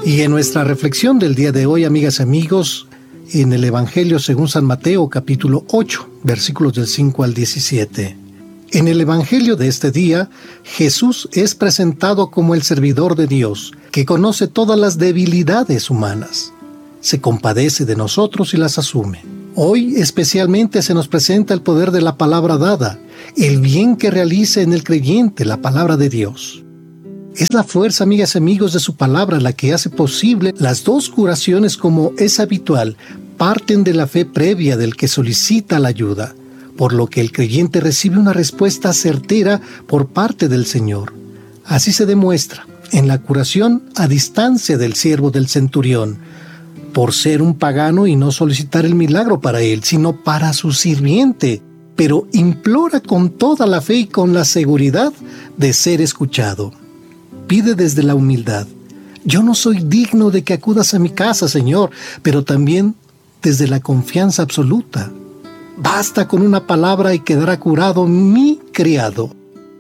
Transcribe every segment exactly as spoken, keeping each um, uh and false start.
Y en nuestra reflexión del día de hoy, amigas y amigos, en el Evangelio según San Mateo, capítulo ocho, versículos del cinco al diecisiete. En el Evangelio de este día, Jesús es presentado como el servidor de Dios, que conoce todas las debilidades humanas. Se compadece de nosotros y las asume. Hoy especialmente se nos presenta el poder de la palabra dada, el bien que realiza en el creyente la palabra de Dios. Es la fuerza, amigas y amigos, de su palabra la que hace posible las dos curaciones, como es habitual, parten de la fe previa del que solicita la ayuda, por lo que el creyente recibe una respuesta certera por parte del Señor. Así se demuestra en la curación a distancia del siervo del centurión, por ser un pagano y no solicitar el milagro para él, sino para su sirviente, pero implora con toda la fe y con la seguridad de ser escuchado. Pide desde la humildad: yo no soy digno de que acudas a mi casa, Señor, pero también desde la confianza absoluta. Basta con una palabra y quedará curado mi criado.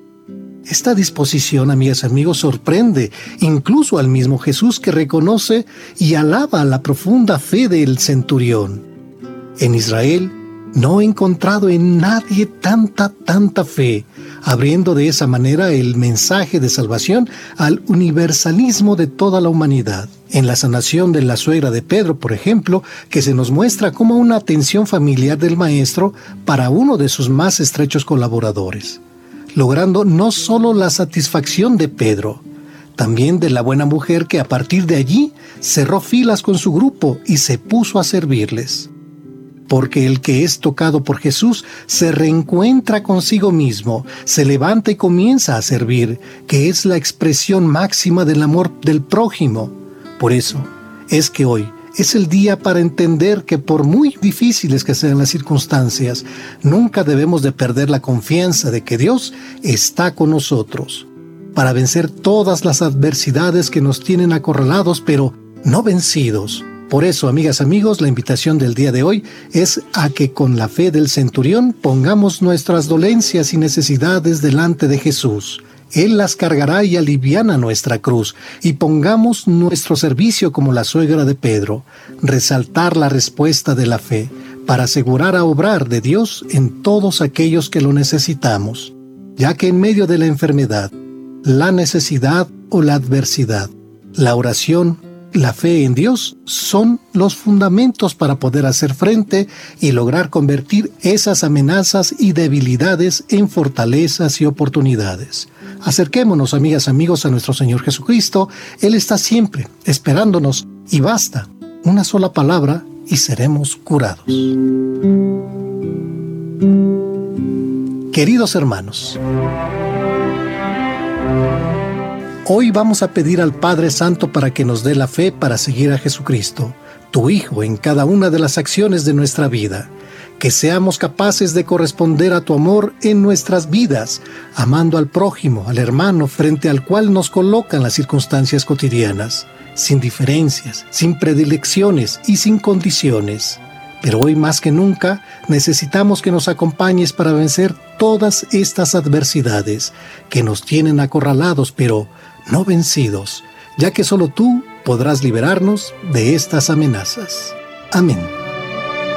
Esta disposición, amigas y amigos, sorprende incluso al mismo Jesús, que reconoce y alaba la profunda fe del centurión. En Israel no he encontrado en nadie tanta, tanta fe, abriendo de esa manera el mensaje de salvación al universalismo de toda la humanidad. En la sanación de la suegra de Pedro, por ejemplo, que se nos muestra como una atención familiar del Maestro para uno de sus más estrechos colaboradores, logrando no solo la satisfacción de Pedro, también de la buena mujer que a partir de allí cerró filas con su grupo y se puso a servirles. Porque el que es tocado por Jesús se reencuentra consigo mismo, se levanta y comienza a servir, que es la expresión máxima del amor del prójimo. Por eso es que hoy es el día para entender que, por muy difíciles que sean las circunstancias, nunca debemos de perder la confianza de que Dios está con nosotros, para vencer todas las adversidades que nos tienen acorralados, pero no vencidos. Por eso, amigas, amigos, la invitación del día de hoy es a que con la fe del centurión pongamos nuestras dolencias y necesidades delante de Jesús. Él las cargará y aliviana nuestra cruz, y pongamos nuestro servicio como la suegra de Pedro, resaltar la respuesta de la fe, para asegurar a obrar de Dios en todos aquellos que lo necesitamos, ya que en medio de la enfermedad, la necesidad o la adversidad, la oración, la fe en Dios son los fundamentos para poder hacer frente y lograr convertir esas amenazas y debilidades en fortalezas y oportunidades. Acerquémonos, amigas, amigos, a nuestro Señor Jesucristo. Él está siempre esperándonos, y basta una sola palabra y seremos curados. Queridos hermanos, hoy vamos a pedir al Padre Santo para que nos dé la fe para seguir a Jesucristo, tu Hijo, en cada una de las acciones de nuestra vida. Que seamos capaces de corresponder a tu amor en nuestras vidas, amando al prójimo, al hermano frente al cual nos colocan las circunstancias cotidianas, sin diferencias, sin predilecciones y sin condiciones. Pero hoy más que nunca necesitamos que nos acompañes para vencer todas estas adversidades que nos tienen acorralados, pero no vencidos, ya que solo tú podrás liberarnos de estas amenazas. Amén.